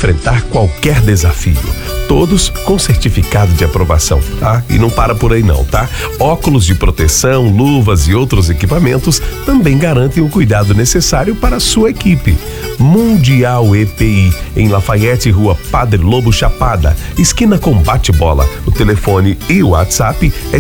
enfrentar qualquer desafio. Todos com certificado de aprovação, tá? E não para por aí não, tá? Óculos de proteção, luvas e outros equipamentos também garantem o cuidado necessário para a sua equipe. Mundial EPI, em Lafayette, Rua Padre Lobo Chapada, esquina com Bate-Bola. O telefone e o WhatsApp é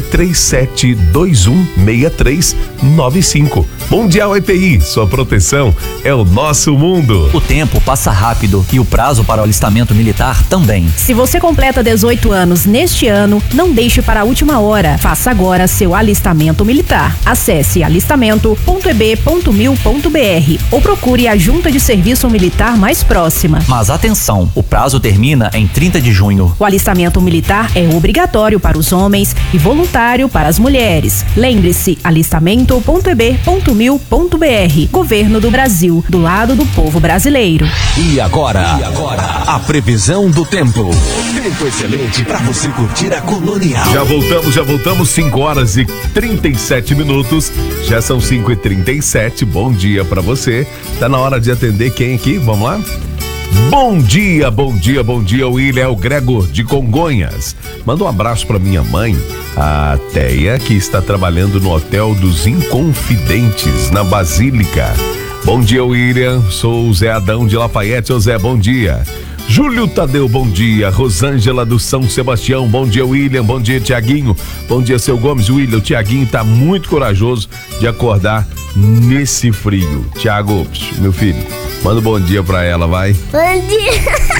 37216395. Mundial EPI, sua proteção é o nosso mundo. O tempo passa rápido e o prazo para o alistamento militar também. Se você completa 18 anos neste ano, não deixe para a última hora. Faça agora seu alistamento militar. Acesse alistamento.eb.mil.br ou procure a Junta de Serviço Militar mais próxima. Mas atenção, o prazo termina em 30 de junho. O alistamento militar é obrigatório para os homens e voluntário para as mulheres. Lembre-se, alistamento.eb.mil.br. Governo do Brasil, do lado do povo brasileiro. E agora, a previsão do tempo. Tempo excelente para você curtir a Colonial. Já voltamos, 5 horas e 37 minutos. Já são 5h37. Bom dia para você. Tá na hora de atender quem aqui? Vamos lá? Bom dia, William, é o Gregor de Congonhas. Manda um abraço para minha mãe, a Teia, que está trabalhando no Hotel dos Inconfidentes, na Basílica. Bom dia, William, sou o Zé Adão de Lafayette. Ô Zé, bom dia. Júlio Tadeu, bom dia. Rosângela do São Sebastião, bom dia, William. Bom dia, Tiaguinho. Bom dia, seu Gomes. William, o Tiaguinho tá muito corajoso de acordar nesse frio. Tiago, meu filho, manda um bom dia pra ela, vai. Bom dia.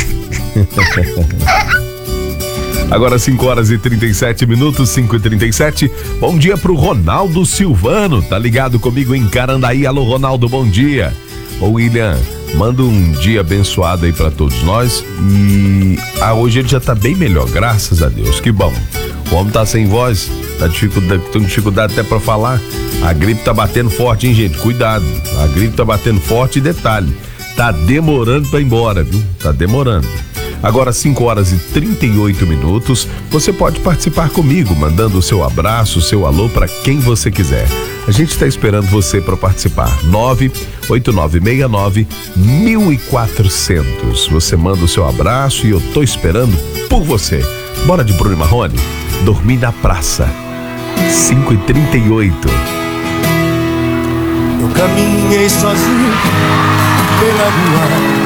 Agora 5 horas e 37 minutos, 5h37. Bom dia pro Ronaldo Silvano, tá ligado comigo em Carandaí. Alô, Ronaldo, bom dia. Ô, William, manda um dia abençoado aí pra todos nós. E hoje ele já tá bem melhor, graças a Deus, que bom. O homem tá sem voz, tá com dificuldade até pra falar. A gripe tá batendo forte, hein, gente? Cuidado, a gripe tá batendo forte e detalhe, tá demorando pra ir embora, viu? Tá demorando. Agora 5 horas e 38 minutos, você pode participar comigo, mandando o seu abraço, o seu alô para quem você quiser. A gente está esperando você para participar. 98969-1400. Você manda o seu abraço e eu tô esperando por você. Bora de Bruno e Marrone? Dormir na praça. 5h38. Eu caminhei sozinho pela rua,